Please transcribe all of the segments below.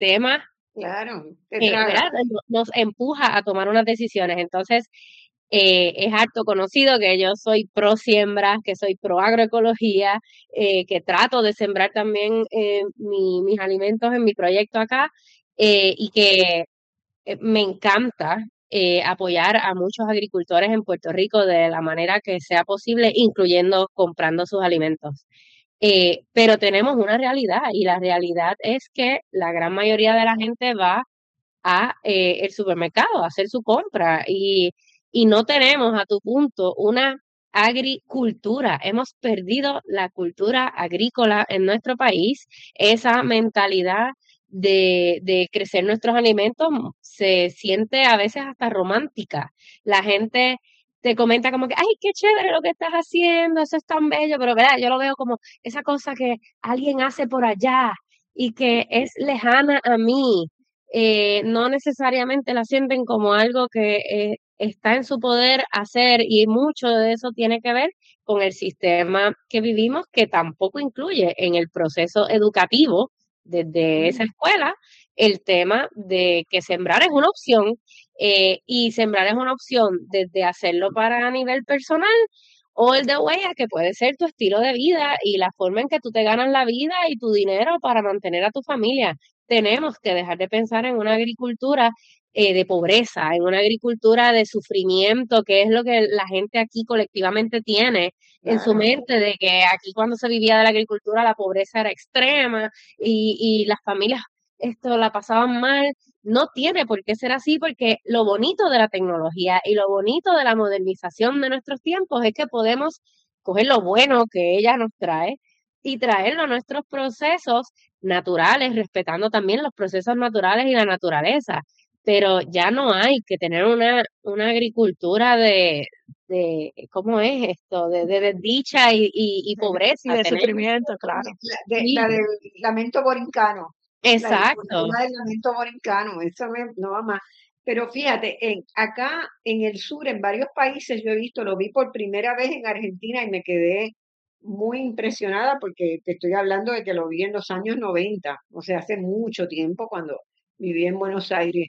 sistema, claro, ¿verdad? Nos empuja a tomar unas decisiones. Entonces, es harto conocido que yo soy pro siembra, que soy pro agroecología, que trato de sembrar también mis alimentos en mi proyecto acá, y que me encanta apoyar a muchos agricultores en Puerto Rico de la manera que sea posible, incluyendo comprando sus alimentos. Pero tenemos una realidad, y la realidad es que la gran mayoría de la gente va a el supermercado a hacer su compra, y no tenemos, a tu punto, una agricultura. Hemos perdido la cultura agrícola en nuestro país. Esa mentalidad de crecer nuestros alimentos se siente a veces hasta romántica. La gente te comenta como que, ay, qué chévere lo que estás haciendo, eso es tan bello, pero ¿verdad? Yo lo veo como esa cosa que alguien hace por allá y que es lejana a mí. No necesariamente la sienten como algo que está en su poder hacer, y mucho de eso tiene que ver con el sistema que vivimos, que tampoco incluye en el proceso educativo desde esa escuela el tema de que sembrar es una opción, y sembrar es una opción desde hacerlo para a nivel personal, o el de huella, que puede ser tu estilo de vida y la forma en que tú te ganas la vida y tu dinero para mantener a tu familia. Tenemos que dejar de pensar en una agricultura de pobreza, en una agricultura de sufrimiento, que es lo que la gente aquí colectivamente tiene en su mente, de que aquí cuando se vivía de la agricultura la pobreza era extrema y las familias esto la pasaban mal. No tiene por qué ser así, porque lo bonito de la tecnología y lo bonito de la modernización de nuestros tiempos es que podemos coger lo bueno que ella nos trae y traerlo a nuestros procesos naturales, respetando también los procesos naturales y la naturaleza. Pero ya no hay que tener una agricultura ¿cómo es esto? De desdicha y pobreza. Y de sufrimiento, claro. La del lamento borincano. Exacto. La del lamento borincano, eso no va más. Pero fíjate, acá en el sur, en varios países, yo he visto, lo vi por primera vez en Argentina y me quedé muy impresionada, porque te estoy hablando de que lo vi en los años 90, o sea, hace mucho tiempo, cuando viví en Buenos Aires.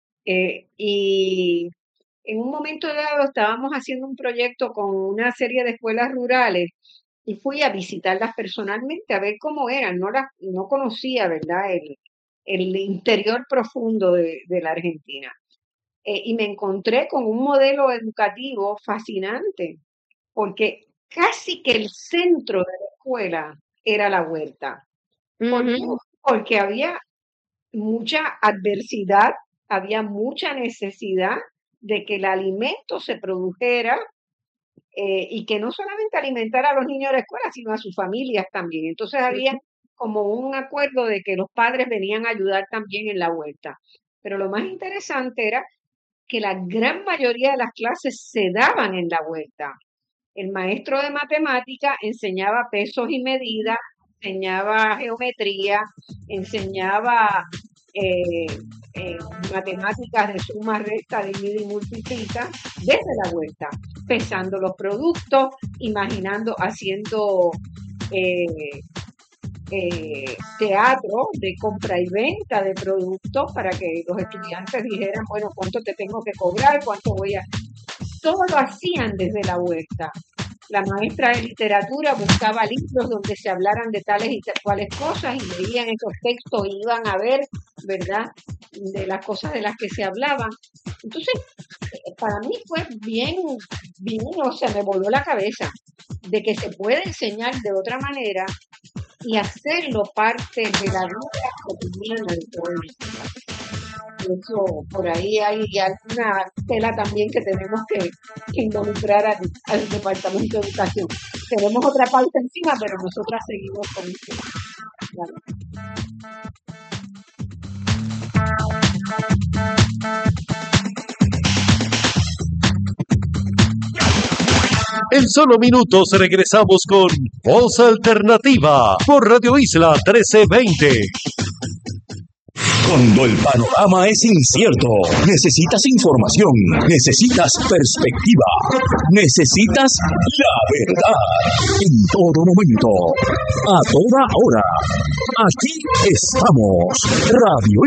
Y en un momento dado estábamos haciendo un proyecto con una serie de escuelas rurales y fui a visitarlas personalmente a ver cómo eran. No conocía, ¿verdad?, el interior profundo de la Argentina. Y me encontré con un modelo educativo fascinante, porque casi que el centro de la escuela era la huerta. Porque había mucha adversidad, había mucha necesidad de que el alimento se produjera, y que no solamente alimentara a los niños de la escuela, sino a sus familias también. Entonces había como un acuerdo de que los padres venían a ayudar también en la huerta. Pero lo más interesante era que la gran mayoría de las clases se daban en la huerta. El maestro de matemática enseñaba pesos y medidas, enseñaba geometría, enseñaba matemáticas de suma, resta, divide y multiplica desde la huerta, pesando los productos, imaginando, haciendo teatro de compra y venta de productos para que los estudiantes dijeran, bueno, ¿cuánto te tengo que cobrar? ¿Cuánto voy a...? Todo lo hacían desde la huerta. La maestra de literatura buscaba libros donde se hablaran de tales y cuales cosas y leían esos textos y iban a ver, ¿verdad?, de las cosas de las que se hablaban. Entonces, para mí fue bien, o sea, me voló la cabeza de que se puede enseñar de otra manera y hacerlo parte de la vida cotidiana del pueblo. Eso, por ahí hay alguna tela también que tenemos que involucrar al Departamento de Educación. Tenemos otra pauta encima, pero nosotras seguimos con esto. En solo minutos regresamos con Voz Alternativa por Radio Isla 1320. Cuando el panorama es incierto, necesitas información, necesitas perspectiva, necesitas la verdad. En todo momento, a toda hora. Aquí estamos, Radio